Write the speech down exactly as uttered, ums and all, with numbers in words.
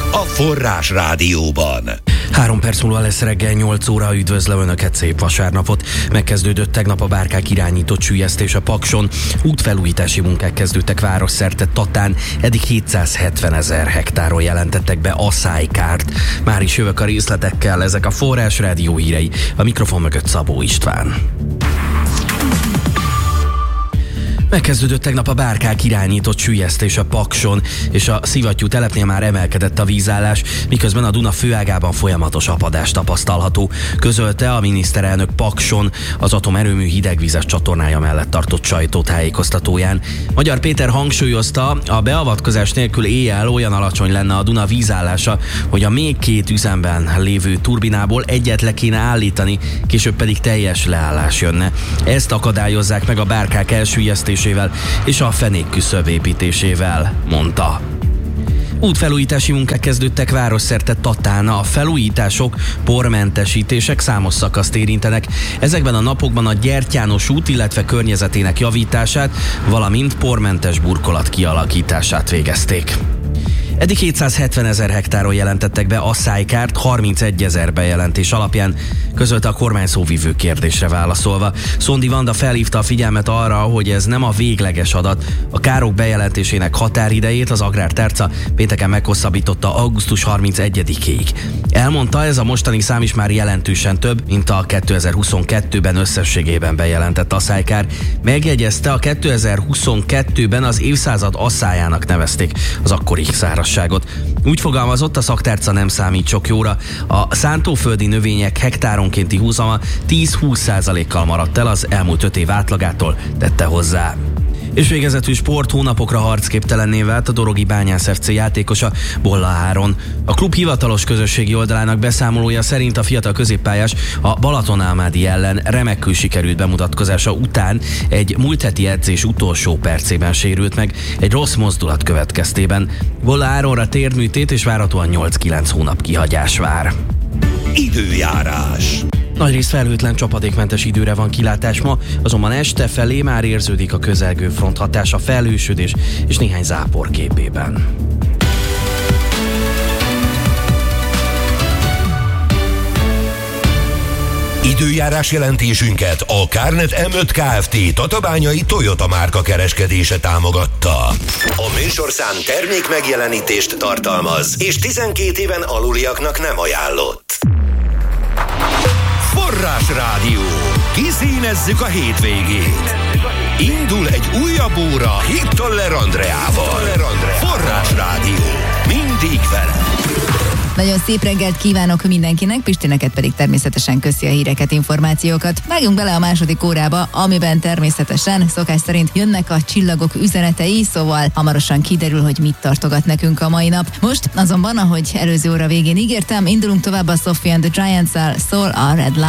a Forrás Rádióban. Három perc múlva lesz reggel nyolc óra, üdvözlöm Önöket, szép vasárnapot. Megkezdődött tegnap a bárkák irányított süllyesztés a Pakson. Útfelújítási munkák kezdődtek városszerte Tatán, eddig hétszázhetven ezer hektáron jelentettek be asszálykárt. Már is jövök a részletekkel, ezek a Forrás Rádió hírei. A mikrofon mögött Szabó István. Megkezdődött tegnap a bárkák irányított süllyesztés a Pakson, és a Szivattyú telepnél már emelkedett a vízállás, miközben a Duna főágában folyamatos apadás tapasztalható, közölte a miniszterelnök Pakson az atomerőmű hidegvizes csatornája mellett tartott sajtótájékoztatóján. Magyar Péter hangsúlyozta, a beavatkozás nélkül éjjel olyan alacsony lenne a Duna vízállása, hogy a még két üzemben lévő turbinából egyet le kéne állítani, később pedig teljes leállás jönne. Ezt akadályozzák meg a bárkák elsüllyesztés és a fenékküszöb építésével, mondta. Útfelújítási munkák kezdődtek városszerte Tatán. A felújítások, pormentesítések számos szakaszt érintenek. Ezekben a napokban a Gyertyános út, illetve környezetének javítását, valamint pormentes burkolat kialakítását végezték. Eddig hétszázhetven ezer hektáron jelentettek be asszálykárt, harmincegy ezer bejelentés alapján, közölte a kormány szóvivő kérdésre válaszolva. Szondi Vanda felhívta a figyelmet arra, hogy ez nem a végleges adat. A károk bejelentésének határidejét az Agrártárca pénteken meghosszabbította augusztus harmincegyedikéig. Elmondta, ez a mostani szám is már jelentősen több, mint a kétezer-huszonkettőben összességében bejelentett asszálykár. Megjegyezte, a kétezer-huszonkettőben az évszázad asszályának nevezték az akkori száraz. Úgy fogalmazott, a szaktárca nem számít sok jóra. A szántóföldi növények hektáronkénti húzama tíz-húsz százalékkal maradt el az elmúlt öt év átlagától, tette hozzá. És végezetül sport, hónapokra harcképtelenné vált a Dorogi Bányász ef cé játékosa, Bolla Áron. A klub hivatalos közösségi oldalának beszámolója szerint a fiatal középpályás a Balatonalmádi ellen remekül sikerült bemutatkozása után egy múlt heti edzés utolsó percében sérült meg egy rossz mozdulat következtében. Bolla Áronra térdműtét és várhatóan nyolc-kilenc hónap kihagyás vár. Időjárás. Nagyrészt felhőtlen, csapadékmentes időre van kilátás ma, azonban este felé már érződik a közelgő front hatása, felhősödés és néhány zápor képében. Időjárás jelentésünket a Kárnet em öt Kft. Tatabányai Toyota márka kereskedése támogatta. A műsorszám termék megjelenítést tartalmaz, és tizenkét éven aluliaknak nem ajánlott. Forrás Rádió. Kiszínezzük a hétvégét. Indul egy újabb óra Hittoller Andreával. Forrás Rádió. Mindig vele. Nagyon szép reggelt kívánok mindenkinek, Pistineket pedig természetesen köszi a híreket, információkat. Vágjunk bele a második órába, amiben természetesen szokás szerint jönnek a csillagok üzenetei, szóval hamarosan kiderül, hogy mit tartogat nekünk a mai nap. Most azonban, ahogy előző óra végén ígértem, indulunk tovább a Sophie and the Giants-el, szól a Red Light.